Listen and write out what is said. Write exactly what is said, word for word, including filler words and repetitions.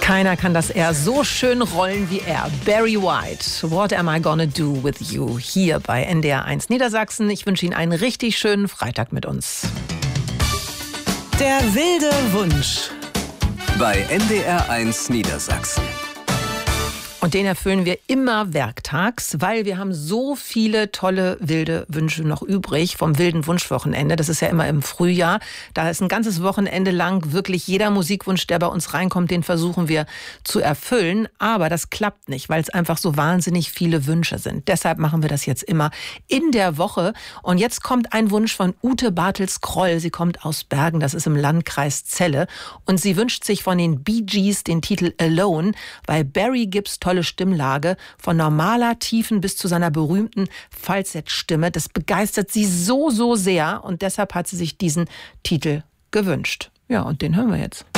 Keiner kann das R so schön rollen wie er. Barry White, What Am I Gonna Do With You? Hier bei N D R eins Niedersachsen. Ich wünsche Ihnen einen richtig schönen Freitag mit uns. Der wilde Wunsch. Bei N D R eins Niedersachsen. Und den erfüllen wir immer werktags, weil wir haben so viele tolle wilde Wünsche noch übrig vom wilden Wunschwochenende. Das ist ja immer im Frühjahr. Da ist ein ganzes Wochenende lang wirklich jeder Musikwunsch, der bei uns reinkommt, den versuchen wir zu erfüllen. Aber das klappt nicht, weil es einfach so wahnsinnig viele Wünsche sind. Deshalb machen wir das jetzt immer in der Woche. Und jetzt kommt ein Wunsch von Ute Bartels-Kroll. Sie kommt aus Bergen, das ist im Landkreis Celle. Und sie wünscht sich von den Bee Gees den Titel Alone, weil Barry Gibbs tolle Stimmlage, von normaler Tiefen bis zu seiner berühmten Falsettstimme. Das begeistert sie so, so sehr und deshalb hat sie sich diesen Titel gewünscht. Ja, und den hören wir jetzt.